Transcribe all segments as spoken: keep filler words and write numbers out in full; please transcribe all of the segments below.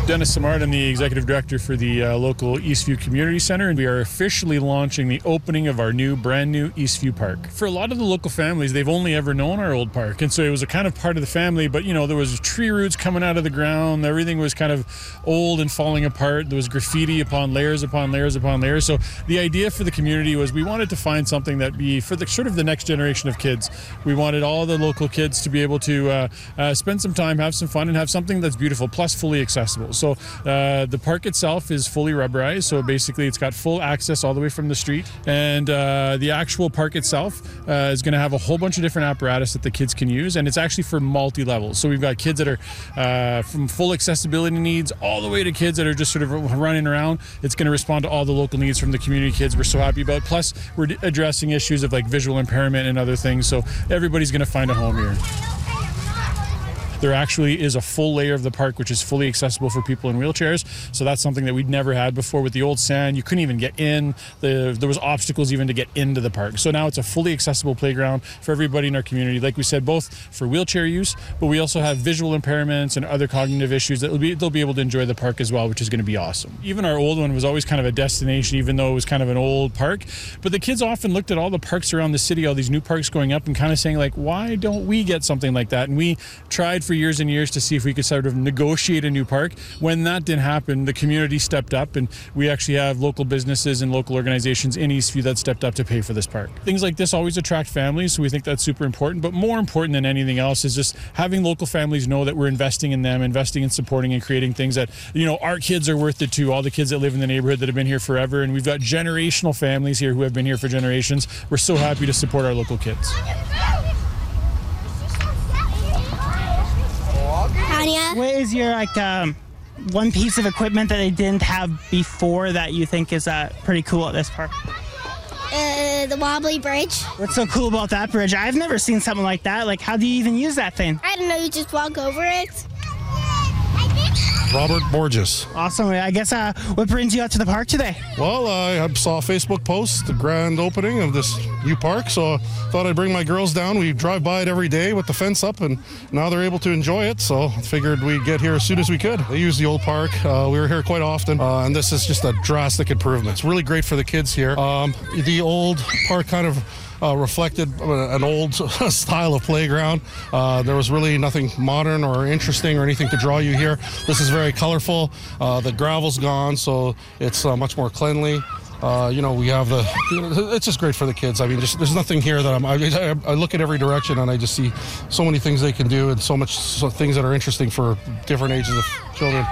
Dennis Simard, I'm the Executive Director for the uh, local Eastview Community Centre, and we are officially launching the opening of our new, brand new Eastview Park. For a lot of the local families, they've only ever known our old park, and so it was a kind of part of the family, but you know, there was tree roots coming out of the ground, everything was kind of old and falling apart, there was graffiti upon layers upon layers upon layers, so the idea for the community was we wanted to find something that be for the sort of the next generation of kids. We wanted all the local kids to be able to uh, uh, spend some time, have some fun, and have something that's beautiful, plus fully accessible. So uh, the park itself is fully rubberized, so basically it's got full access all the way from the street, and uh, the actual park itself uh, is going to have a whole bunch of different apparatus that the kids can use, and it's actually for multi-levels. So we've got kids that are uh, from full accessibility needs all the way to kids that are just sort of running around. It's going to respond to all the local needs from the community kids we're so happy about. Plus, we're addressing issues of like visual impairment and other things, so everybody's going to find a home here. There actually is a full layer of the park which is fully accessible for people in wheelchairs. So that's something that we'd never had before. With the old sand, you couldn't even get in. The, there was obstacles even to get into the park. So now it's a fully accessible playground for everybody in our community. Like we said, both for wheelchair use, but we also have visual impairments and other cognitive issues that will be, they'll be able to enjoy the park as well, which is going to be awesome. Even our old one was always kind of a destination, even though it was kind of an old park. But the kids often looked at all the parks around the city, all these new parks going up, and kind of saying like, why don't we get something like that? And we tried for years and years to see if we could sort of negotiate a new park. When that didn't happen, the community stepped up, and we actually have local businesses and local organizations in Eastview that stepped up to pay for this park. Things like this always attract families, so we think that's super important, but more important than anything else is just having local families know that we're investing in them, investing in supporting and creating things that, you know, our kids are worth it too, all the kids that live in the neighborhood that have been here forever, and we've got generational families here who have been here for generations. We're so happy to support our local kids. What is your like um, one piece of equipment that they didn't have before that you think is uh, pretty cool at this park? Uh, the wobbly bridge. What's so cool about that bridge? I've never seen something like that. Like, how do you even use that thing? I don't know, you just walk over it. Robert Borges. Awesome. I guess uh, what brings you out to the park today? Well, I saw a Facebook post, the grand opening of this new park, so I thought I'd bring my girls down. We drive by it every day with the fence up, and now they're able to enjoy it, so I figured we'd get here as soon as we could. They use the old park. Uh, we were here quite often, uh, and this is just a drastic improvement. It's really great for the kids here. Um, the old park kind of Uh, reflected an old style of playground. Uh, there was really nothing modern or interesting or anything to draw you here. This is very colorful. Uh, the gravel's gone, so it's uh, much more cleanly. Uh, you know, we have the, you know, it's just great for the kids. I mean, just, there's nothing here that I'm, I, I look at every direction and I just see so many things they can do and so much so things that are interesting for different ages of children.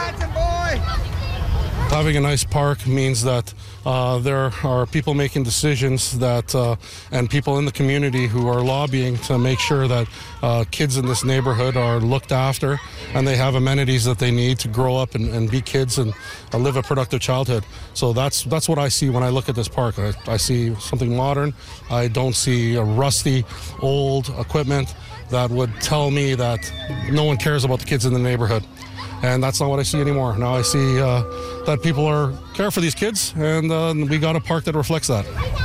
Having a nice park means that uh, there are people making decisions that, uh, and people in the community who are lobbying to make sure that uh, kids in this neighborhood are looked after and they have amenities that they need to grow up and, and be kids and uh, live a productive childhood. So that's that's what I see when I look at this park. I, I see something modern. I don't see a rusty, old equipment that would tell me that no one cares about the kids in the neighborhood. And that's not what I see anymore. Now I see uh, that people are care for these kids, and uh, we got a park that reflects that.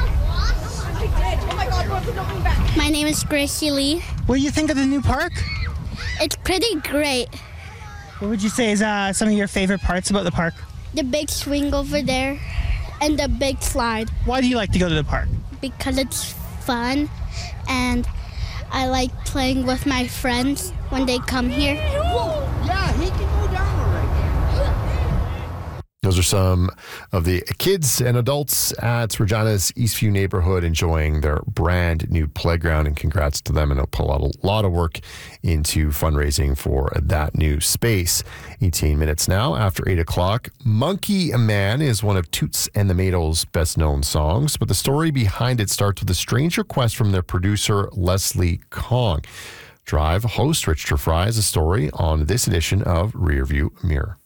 My name is Gracie Lee. What do you think of the new park? It's pretty great. What would you say is uh, some of your favorite parts about the park? The big swing over there and the big slide. Why do you like to go to the park? Because it's fun, and I like playing with my friends when they come here. Yeah, he can go down already. Those are some of the kids and adults at Regina's Eastview neighborhood enjoying their brand new playground, and congrats to them. And they'll put a lot, a lot of work into fundraising for that new space. eighteen minutes now after eight o'clock. Monkey Man is one of Toots and the Maytals' best known songs, but the story behind it starts with a strange request from their producer, Leslie Kong. Drive host Richard Fry has a story on this edition of Rearview Mirror.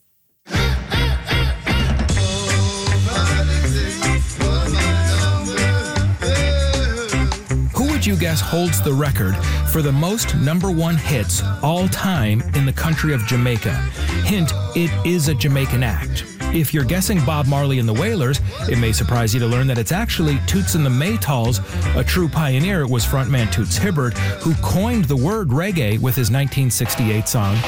Who would you guess holds the record for the most number one hits all time in the country of Jamaica? Hint, it is a Jamaican act. If you're guessing Bob Marley and the Wailers, it may surprise you to learn that it's actually Toots and the Maytals. A true pioneer was frontman Toots Hibbert, who coined the word reggae with his nineteen sixty-eight song